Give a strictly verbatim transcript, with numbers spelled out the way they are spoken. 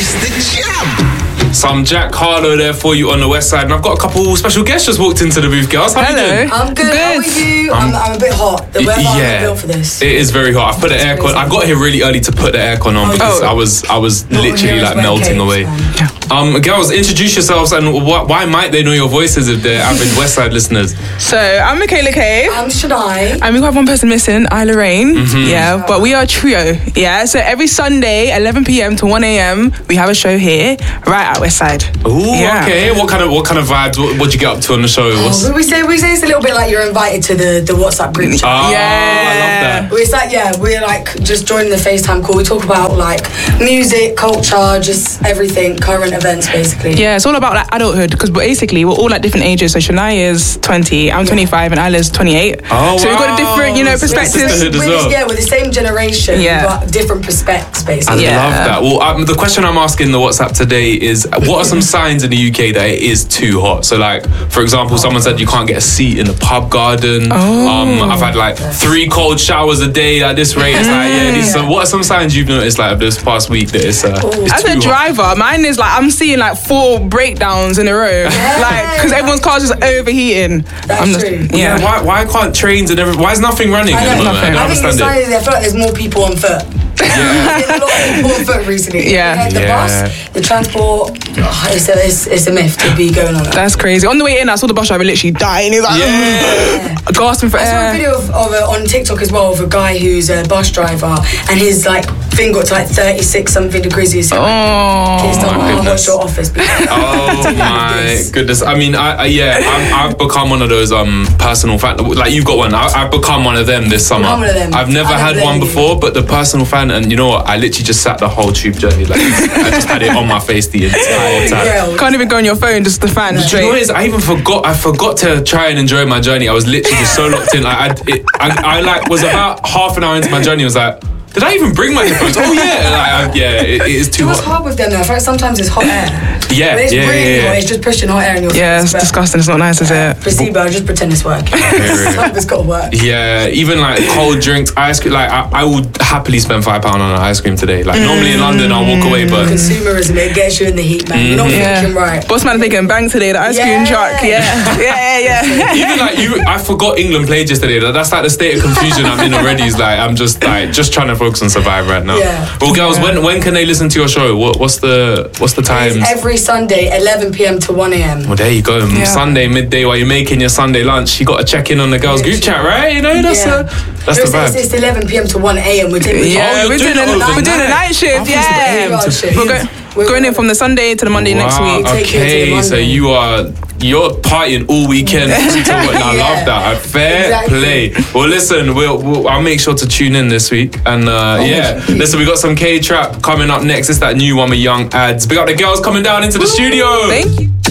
It's the jam. Some Jack Harlow there for you on the west side, and I've got a couple special guests just walked into the booth. Girls, how Hello. you doing? I'm good. Good. How are you? Um, I'm, I'm a bit hot. The weather yeah, I'm built for this. It is very hot. I've put the aircon. I got here really early to put the aircon on Oh, because oh. I was I was Not literally here like as well, melting okay, away. it's Um, girls, introduce yourselves and wh- why might they know your voices if they're average West Side listeners? So I'm Michaela K. I'm Shadai. And we have one person missing, Isla Rain. Mm-hmm. Yeah, but we are a trio. Yeah, so every Sunday, eleven p.m. to one a.m., we have a show here, right at West Side. Ooh, Yeah. okay. What kind of what kind of vibes? What would you get up to on the show? What's, Oh, we say we say it's a little bit like you're invited to the, the WhatsApp group chat. oh, Yeah. I love that. It's like, yeah, we're like just joining the FaceTime call. We talk about like music, culture, just everything, current events, basically. Yeah, it's all about like adulthood because basically we're all like different ages. So Shania is twenty, I'm twenty-five, and Isla's twenty-eight. Oh, so we've got a wow. different, you know, It's- it's perspectives. sisterhood as We're well. just- yeah, we're the same generation, Yeah. but different perspectives, I basically. Yeah. love that. Well, um, the question I'm asking in the WhatsApp today is, what are some signs in the U K that it is too hot? So, like, for example, someone said you can't get a seat in the pub garden. Oh. Um, I've had like three cold showers a day at this rate. It's like, yeah. These, so, what are some signs you've noticed like of this past week that it's, uh, it's As too a hot? driver, mine is like I'm seeing like four breakdowns in a row, like because everyone's car's just overheating. That's I'm just, true. Yeah. Yeah, why, why can't trains and everything? Why is nothing running I at the know. moment? I don't I think the understand sign it. is I feel like there's more people on foot. There's a lot of people on foot recently. Yeah. The Yeah. bus, the transport, oh, it's, a, it's, it's a myth to be going on that. That's crazy. On the way in, I saw the bus driver literally dying. He was like, Yeah. gasping for I saw a air. video of, of a, on TikTok as well of a guy who's a bus driver and his like thing got to like thirty-six something degrees. He's like, Oh, it's not my like, goodness. what's your office? Be? Oh my goodness! I mean, I, I yeah, I'm, I've become one of those um personal fan. Like you've got one. I, I've become one of them this summer. I'm one of them. I've never I had never one let you. before, but the personal fan, and you know what? I literally just sat the whole tube journey. Like I just had it on my face the entire time. Yeah. can't even go on your phone, just the fan Do you know what it straight. is? I even forgot. I forgot to try and enjoy my journey. I was literally just so locked in. Like I, it, I, I like was about half an hour into my journey. I was like, did I even bring my headphones? Oh yeah, like, I, yeah. It, it is too Do you know what's hot. hard with them though? I feel like sometimes it's hot air. Yeah, When it's yeah, really yeah, yeah. hot, it's just pushing hot air in your Yeah, face. it's but disgusting. It's not nice, is it? Placebo, just pretend it's working. Something it's got to work. Yeah, even like cold drinks, ice cream. Like I, I would happily spend five pound on an ice cream today. Like normally in London, I'll walk away, but Consumerism, it gets you in the heat, man. You're not Yeah. thinking right. Boss man taking bank today, the ice cream Yeah. truck. Yeah, yeah, yeah, yeah. even like you, I forgot England played yesterday. That- That's like the state of confusion I'm in already. Is like I'm just like just trying to focus on survive right now. Yeah. Well, girls, when when can they listen to your show? What what's the what's the times? It's every Sunday, eleven p.m. to one a.m. Well, there you go. Yeah. Sunday midday while you're making your Sunday lunch, you got to check in on the girls' group chat, right? You know that's Yeah. uh, that's it's, the vibe. It's, it's eleven p.m. to one a.m. We're taking Yeah, you're we're doing doing, it a, we're doing a overnight. night shift. I thought it was Yeah, the we're, go, We're- going in from the Sunday to the Monday next Wow, week. Take you to the okay, so Monday. you are you're partying all weekend. And I Yeah. love that. Fair Exactly. play. Well, listen, we'll, we'll I'll make sure to tune in this week. And uh, Oh, yeah, thank you. listen, we got some K Trap coming up next. It's that new one with Young Ads. Big up the girls coming down into the studio. Thank you.